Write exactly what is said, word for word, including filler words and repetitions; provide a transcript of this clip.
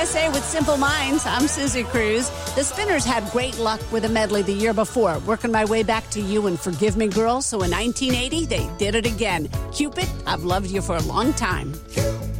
S A with Simple Minds. I'm Susie Cruz. The Spinners had great luck with a medley the year before, working my way back to You and Forgive Me Girl. So in nineteen eighty, they did it again. Cupid, I've loved you for a long time.